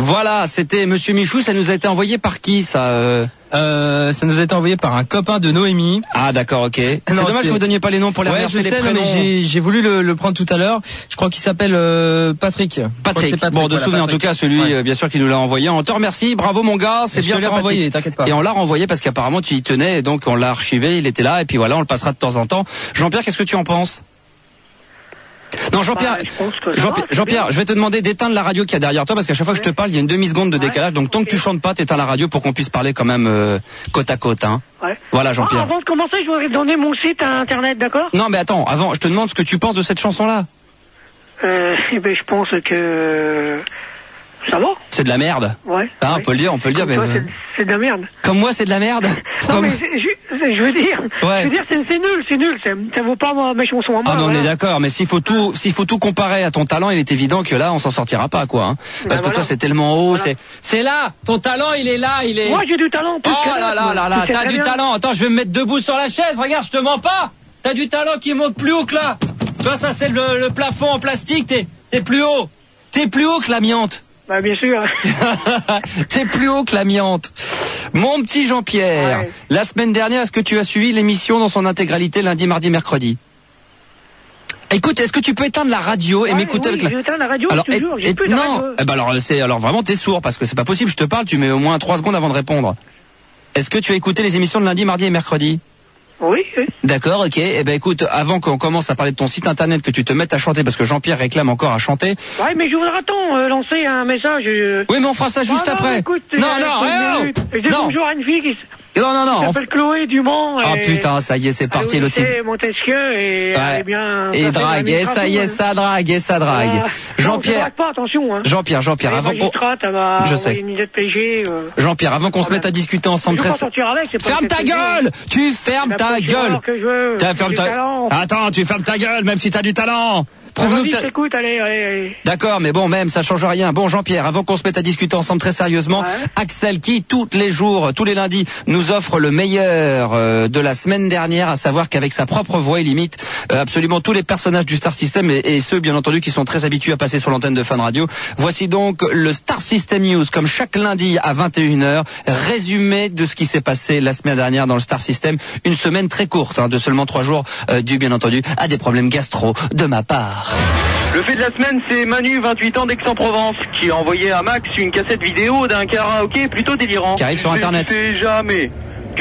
Voilà, c'était Monsieur Michou, ça nous a été envoyé par qui ça Ça nous a été envoyé par un copain de Noémie. Ah d'accord, ok. C'est dommage que vous donniez pas les noms pour les remercier, je les sais, prénoms. mais j'ai voulu le prendre tout à l'heure. Je crois qu'il s'appelle Patrick. Patrick. Bon, de souvenir en tout cas celui bien sûr qui nous l'a envoyé. On te remercie, bravo mon gars, c'est bien renvoyé, t'inquiète pas. Et on l'a renvoyé parce qu'apparemment tu y tenais, et donc on l'a archivé, il était là et puis voilà, on le passera de temps en temps. Jean-Pierre, qu'est-ce que tu en penses? Non, Jean-Pierre, Jean-Pierre, je vais te demander d'éteindre la radio qu'il y a derrière toi parce qu'à chaque fois que je te parle, il y a une demi-seconde de décalage. Donc tant que tu chantes pas, t'éteins la radio pour qu'on puisse parler quand même côte à côte, hein. Ouais. Voilà, Jean-Pierre. Avant de commencer, je voudrais donner mon site à internet, d'accord? Non, mais attends, avant, je te demande ce que tu penses de cette chanson-là. Je pense que ça va. C'est de la merde. Ouais. Ah, on peut le dire, mais c'est de la merde. Comme moi, c'est de la merde. Non, mais je veux dire, c'est nul, ça vaut pas mes chansons à moi. Ah, mais on est d'accord, mais s'il faut tout comparer à ton talent, il est évident que là, on s'en sortira pas, quoi, hein. Parce que toi, c'est tellement haut, c'est là, ton talent, il est là, il est. Moi, j'ai du talent, oh là, t'as du talent. Attends, je vais me mettre debout sur la chaise, regarde, je te mens pas. T'as du talent qui monte plus haut que là. Tu vois, ça, c'est le plafond en plastique, t'es plus haut. T'es plus haut que l'amiante. Bah, bien sûr. T'es plus haut que l'amiante. Mon petit Jean-Pierre, ouais. La semaine dernière, est-ce que tu as suivi l'émission dans son intégralité lundi, mardi, mercredi? Écoute, est-ce que tu peux éteindre la radio et m'écouter avec je vais éteindre la radio, alors, toujours. Alors vraiment t'es sourd parce que c'est pas possible, je te parle, tu mets au moins 3 secondes avant de répondre. Est-ce que tu as écouté les émissions de lundi, mardi et mercredi? Oui. D'accord, ok. Eh ben écoute, avant qu'on commence à parler de ton site internet, que tu te mettes à chanter, parce que Jean-Pierre réclame encore à chanter. Ouais, mais je voudrais lancer un message. Oui, mais on fera ça juste après. Écoute, non. Je dis bonjour à une fille qui s'appelle Chloé Dumont. Oh putain, ça y est, c'est parti, le titre. Montesquieu et elle est bien. Et drague, et ça y est, ça drague. Jean-Pierre. Pas, attention, hein. Jean-Pierre, avant qu'on. Je sais. Une PG, Jean-Pierre, avant qu'on se mette à discuter ensemble très. Ferme ta gueule! Tu fermes ta gueule! Attends, tu fermes ta gueule, même si t'as du talent! Écoute, allez. D'accord, mais bon, même, ça change rien. Bon, Jean-Pierre, avant qu'on se mette à discuter ensemble très sérieusement, Axel, qui, tous les lundis, nous offre le meilleur de la semaine dernière, à savoir qu'avec sa propre voix, il imite absolument tous les personnages du Star System et ceux, bien entendu, qui sont très habitués à passer sur l'antenne de Fun Radio. Voici donc le Star System News, comme chaque lundi à 21h, résumé de ce qui s'est passé la semaine dernière dans le Star System. Une semaine très courte, de seulement 3 jours, dû, bien entendu, à des problèmes gastro de ma part. Le fait de la semaine, c'est Manu, 28 ans d'Aix-en-Provence, qui a envoyé à Max une cassette vidéo d'un karaoké plutôt délirant. Qui arrive sur Internet. Tu sais jamais.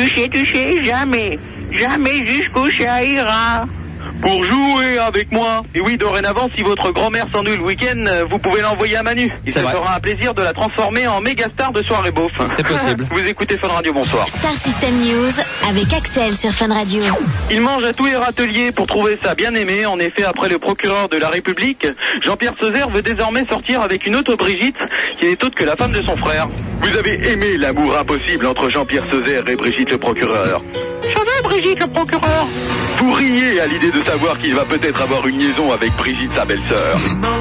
Jamais jusqu'où ça ira. Pour jouer avec moi. Et oui, dorénavant, si votre grand-mère s'ennuie le week-end, vous pouvez l'envoyer à Manu. Il se fera un plaisir de la transformer en méga star de soirée beauf. C'est possible. Vous écoutez Fun Radio, bonsoir. Star System News avec Axel sur Fun Radio. Il mange à tous les râteliers pour trouver sa bien-aimée. En effet, après le procureur de la République, Jean-Pierre Sauzère veut désormais sortir avec une autre Brigitte, qui n'est autre que la femme de son frère. Vous avez aimé l'amour impossible entre Jean-Pierre Sauzère et Brigitte le procureur. Ça va, Brigitte le procureur? Vous riez à l'idée de savoir qu'il va peut-être avoir une liaison avec Brigitte, sa belle-sœur.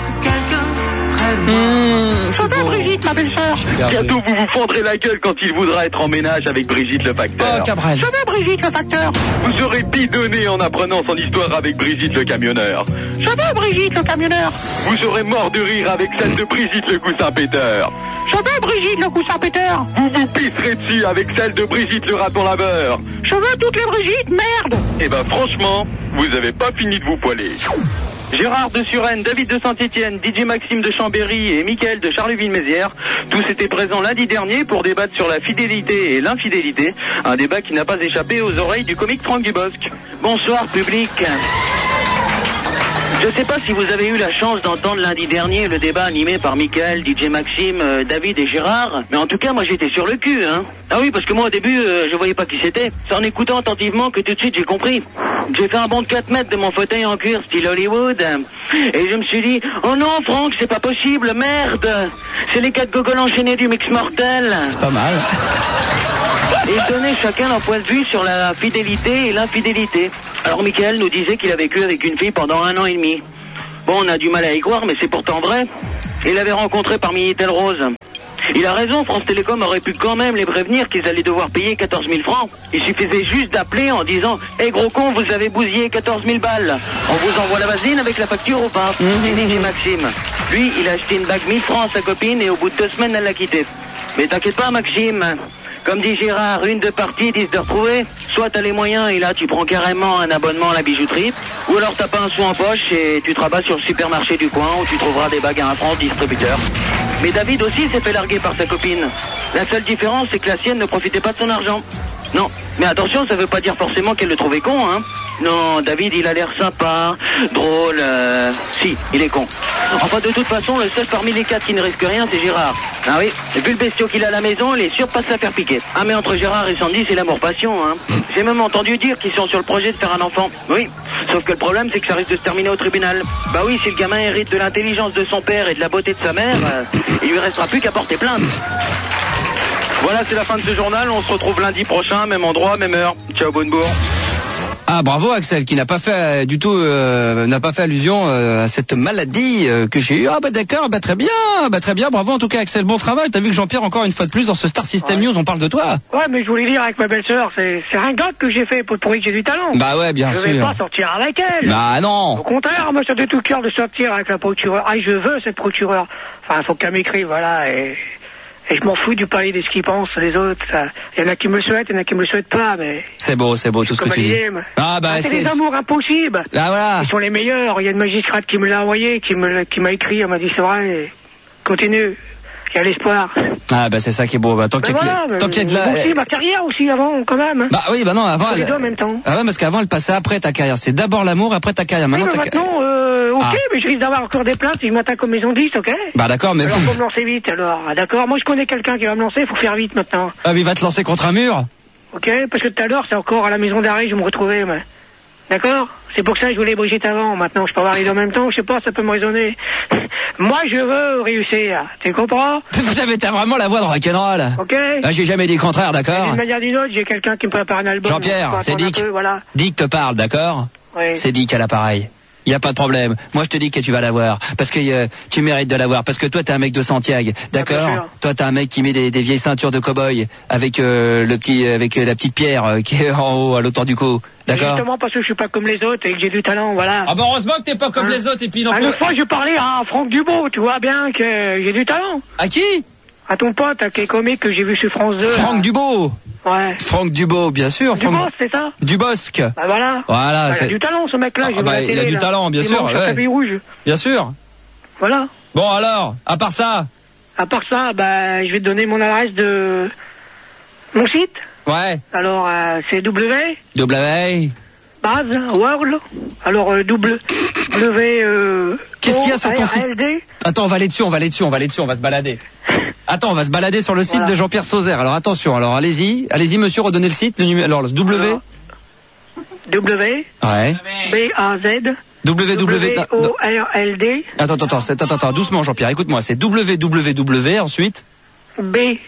Ça va, Brigitte, ma belle-sœur? Bientôt vous vous fendrez la gueule quand il voudra être en ménage avec Brigitte le facteur. Oh, Cabrel. Ça va, Brigitte le facteur? Vous serez bidonné en apprenant son histoire avec Brigitte le camionneur. Ça va, Brigitte le camionneur? Vous serez mort de rire avec celle de Brigitte le coussin péteur. Ça va, Brigitte le coussin péteur? Vous vous pisserez dessus avec celle de Brigitte le raton laveur. Ça va, toutes les Brigitte, merde! Eh ben franchement, vous avez pas fini de vous poiler. Gérard de Suresnes, David de Saint-Étienne, DJ Maxime de Chambéry et Mickaël de Charleville-Mézières, tous étaient présents lundi dernier pour débattre sur la fidélité et l'infidélité, un débat qui n'a pas échappé aux oreilles du comique Franck Dubosc. Bonsoir public. Je ne sais pas si vous avez eu la chance d'entendre lundi dernier le débat animé par Mickaël, DJ Maxime, David et Gérard, mais en tout cas moi j'étais sur le cul, hein. Ah oui, parce que moi au début je voyais pas qui c'était. C'est en écoutant attentivement que tout de suite j'ai compris. J'ai fait un bond de 4 mètres de mon fauteuil en cuir style Hollywood et je me suis dit oh non Franck, c'est pas possible, merde. C'est les 4 gogoles enchaînés du mix mortel. C'est pas mal. Et ils donnaient chacun leur point de vue sur la fidélité et l'infidélité. Alors Mickaël nous disait qu'il a vécu avec une fille pendant 1 an et demi. Bon, on a du mal à y croire, mais c'est pourtant vrai. Il l'avait rencontrée par Minitel Rose. Il a raison, France Télécom aurait pu quand même les prévenir qu'ils allaient devoir payer 14 000 francs. Il suffisait juste d'appeler en disant « Eh gros con, vous avez bousillé 14 000 balles. On vous envoie la vaseline avec la facture ou pas ?» Et DJ Maxime. Lui, il a acheté une bague 1000 francs à sa copine et au bout de 2 semaines, elle l'a quitté. Mais t'inquiète pas, Maxime. Comme dit Gérard, 1 de partie, 10 de retrouver. Soit t'as les moyens et là tu prends carrément un abonnement à la bijouterie, ou alors t'as pas un sou en poche et tu te rabats sur le supermarché du coin où tu trouveras des bagues à 1 franc distributeur. Mais David aussi s'est fait larguer par sa copine. La seule différence, c'est que la sienne ne profitait pas de son argent. Non, mais attention, ça veut pas dire forcément qu'elle le trouvait con, hein. Non, David, il a l'air sympa, drôle, si, il est con. Enfin, de toute façon, le seul parmi les 4 qui ne risque rien, c'est Gérard. Ah oui, vu le bestiau qu'il a à la maison, il est sûr de pas se la faire piquer. Ah, mais entre Gérard et Sandy, c'est l'amour-passion, hein. J'ai même entendu dire qu'ils sont sur le projet de faire un enfant. Oui, sauf que le problème, c'est que ça risque de se terminer au tribunal. Bah oui, si le gamin hérite de l'intelligence de son père et de la beauté de sa mère, il lui restera plus qu'à porter plainte. Voilà, c'est la fin de ce journal. On se retrouve lundi prochain, même endroit, même heure. Ciao, Bonnebourg. Ah, bravo Axel, qui n'a pas fait du tout, n'a pas fait allusion à cette maladie que j'ai eue. Ah bah d'accord, bah très bien, bravo en tout cas Axel, bon travail. T'as vu que Jean-Pierre encore une fois de plus dans ce Star System News, on parle de toi. Ouais, mais je voulais dire avec ma belle-sœur, c'est un gars que j'ai fait pour prouver que j'ai du talent. Bah ouais, bien sûr. Je vais pas sortir avec elle. Bah non. Au contraire, moi ça de tout cœur de sortir avec la procureure. Ah, je veux cette procureure. Enfin, faut qu'elle m'écrive, voilà, et je m'en fous du palais de ce qu'ils pensent, les autres. Il y en a qui me le souhaitent, il y en a qui me le souhaitent pas, mais... C'est beau, tout ce que tu dis. Ah, bah, c'est des amours impossibles. Ah, voilà. Ils sont les meilleurs. Il y a une magistrate qui me l'a envoyé, qui m'a écrit, elle m'a dit c'est vrai, continue. Il y a l'espoir. Ah, bah, c'est ça qui est beau. Bah, tant qu'il y a de la... aussi, ma carrière aussi, avant, quand même. Bah, oui, bah non, avant... Les deux en même temps. Ah ouais, parce qu'avant, elle passait après ta carrière. C'est d'abord l'amour, après ta carrière. Maintenant, ok, mais je risque d'avoir encore des places si je m'attends comme maison 10, ok? Bah d'accord, mais... Alors faut me lancer vite, alors. Ah, d'accord, moi je connais quelqu'un qui va me lancer, faut faire vite maintenant. Ah, mais il va te lancer contre un mur? Ok, parce que tout à l'heure, c'est encore à la maison d'arrêt, je me retrouvais, mais... D'accord? C'est pour ça que je voulais Brigitte avant, maintenant je peux avoir les deux en même temps, je sais pas, ça peut me raisonner. Moi je veux réussir, tu comprends? Mais t'as vraiment la voix de rock'n'roll. Ok? Ah, j'ai jamais dit le contraire, d'accord? D'une manière ou d'une autre, j'ai quelqu'un qui me prépare un album. Jean-Pierre, c'est Dick. Voilà. Dick te parle, d'accord? Oui. C'est Dick à l'appareil. Il y a pas de problème. Moi, je te dis que tu vas l'avoir. Parce que tu mérites de l'avoir. Parce que toi, t'es un mec de Santiago. D'accord? Toi, t'es un mec qui met des vieilles ceintures de cow-boy avec avec la petite pierre qui est en haut à l'auteur du cou. D'accord? Justement parce que je suis pas comme les autres et que j'ai du talent, voilà. Ah bah heureusement que t'es pas comme les autres et puis non. Une fois, je parlais à Franck Dubos. Tu vois bien que j'ai du talent. À qui? À ton pote, à quel comique que j'ai vu sur France 2. Franck Dubos. Ouais. Franck Dubos, bien sûr. Dubos, c'est ça? Dubosc. Bah voilà. Voilà. Il a du talent, ce mec-là. Il a du talent, bien sûr. Sur tapis rouge. Bien sûr. Voilà. Bon alors, à part ça. À part ça, bah, je vais te donner mon adresse de mon site. Ouais. Alors, c'est W. Base, World. Alors, W. Qu'est-ce qu'il y a sur ton site? LD. Attends, on va aller dessus, on va se balader. Attends, on va se balader sur le site de Jean-Pierre Sauzère. Alors attention, alors allez-y monsieur, redonnez le site, le numéro. Alors, W. W. Ouais. B-A-Z. W-O-R-L-D. Attends, doucement Jean-Pierre, écoute-moi, c'est www, ensuite. B-A-Z.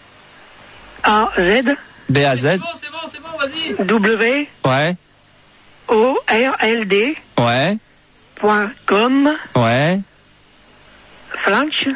B-A-Z. C'est bon, vas-y. W. Ouais. O-R-L-D. Ouais. .com. Ouais. Flunch.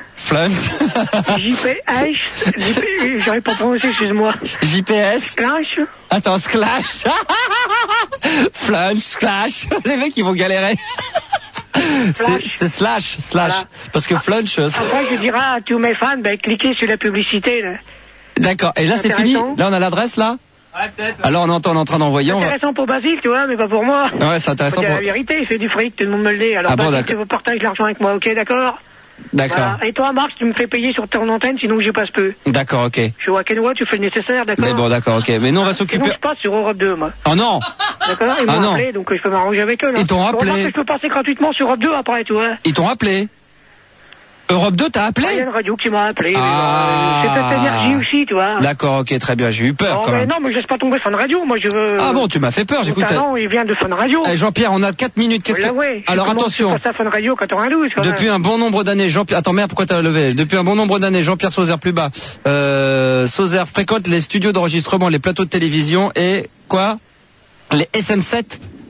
JPH. J'arrive pas à prononcer, excuse-moi. JPS. Clash. Attends, Sklash. Flunch, Clash. Les mecs, ils vont galérer. C'est slash. Voilà. Parce que Flunch... Après, je dirais à tous mes fans, cliquez sur la publicité, là. D'accord. Et là, c'est fini? Là, on a l'adresse, là? Ouais, peut-être. Alors, on est en train d'envoyer. C'est intéressant pour Basile, tu vois, mais pas pour moi. Ouais, c'est intéressant pour... la vérité, il fait du fric, tout le monde me le dit. Alors, Basile, tu veux partager l'argent avec moi, ok, d'accord? D'accord. Voilà. Et toi, Marc, tu me fais payer sur ton antenne, sinon j'y passe peu. D'accord, ok. Je suis au Wakenwa, tu fais le nécessaire, d'accord? Mais bon, d'accord, ok. Mais nous, on va s'occuper... Sinon, je passe sur Europe 2, moi. Oh non! D'accord? Ils m'ont appelé, donc je peux m'arranger avec eux, là. Ils t'ont rappelé? Je peux passer gratuitement sur Europe 2 après, tu vois. Ils t'ont appelé? Europe 2 t'as appelé? Il y a une radio qui m'a appelé. Ah. C'est peut-être énergie aussi, tu vois. D'accord, ok, très bien, j'ai eu peur quand même. Non, mais je laisse pas tomber Fun Radio, moi je veux... Ah bon, tu m'as fait peur, j'écoute... Non, il vient de Fun Radio. Jean-Pierre, on a 4 minutes, qu'est-ce que... Ouais. Alors attention. Je passe à Fun Radio 92, quand Depuis un bon nombre d'années, Jean-Pierre... Attends, merde, pourquoi t'as levé? Depuis un bon nombre d'années, Jean-Pierre Sauzère plus bas. Sauzère fréquente les studios d'enregistrement, les plateaux de télévision et... Quoi? Les SM7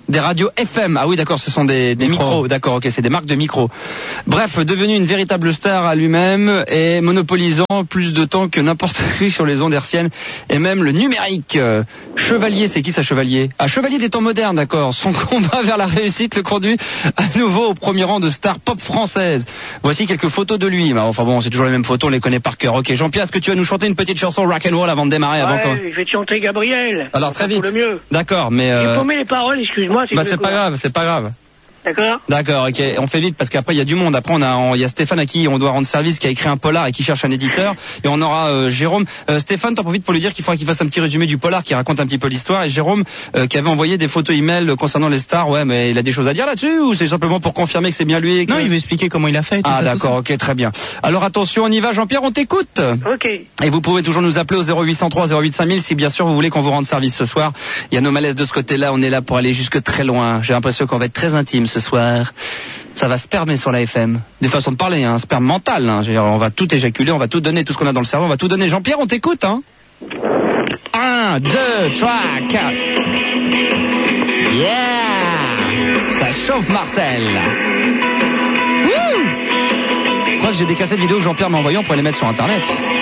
Des radios FM. Ah oui, d'accord, ce sont des micros. D'accord, ok, c'est des marques de micros. Bref, devenu une véritable star à lui-même et monopolisant plus de temps que n'importe qui sur les ondes hertziennes et même le numérique. Chevalier, c'est qui ça, Chevalier? Ah, Chevalier des temps modernes, d'accord. Son combat vers la réussite le conduit à nouveau au premier rang de star pop française. Voici quelques photos de lui. Enfin bon, c'est toujours les mêmes photos, on les connaît par cœur. Ok, Jean-Pierre, est-ce que tu vas nous chanter une petite chanson rock'n'roll avant de démarrer? Je vais te chanter Gabriel. Alors très vite. Le mieux. D'accord, mais J'ai paumé les paroles, excuse-moi. c'est pas grave, c'est pas grave. D'accord, ok. On fait vite parce qu'après il y a du monde. Après il y a Stéphane à qui on doit rendre service, qui a écrit un polar et qui cherche un éditeur. Et on aura Jérôme. Stéphane, t'en profites pour lui dire qu'il faudra qu'il fasse un petit résumé du polar qui raconte un petit peu l'histoire. Et Jérôme, qui avait envoyé des photos email concernant les stars. Ouais, mais il a des choses à dire là-dessus ou c'est simplement pour confirmer que c'est bien lui? Non, il veut expliquer comment il a fait. D'accord, ok, très bien. Alors attention, on y va. Jean-Pierre, on t'écoute. Ok. Et vous pouvez toujours nous appeler au 0803 08 5000 si bien sûr vous voulez qu'on vous rende service ce soir. Il y a nos malaises de ce côté-là. On est là pour aller jusque très loin. J'ai l'impression qu'on va être très intime ce soir. Ça va spermer sur la FM. Des façons de parler, sperme mental. Je veux dire, on va tout éjaculer, on va tout donner, tout ce qu'on a dans le cerveau, on va tout donner. Jean-Pierre, on t'écoute, 1, 2, 3, 4. Yeah! Ça chauffe, Marcel. Wouh! Je crois que j'ai des cassettes vidéo que Jean-Pierre m'a envoyées, on pourrait les mettre sur Internet.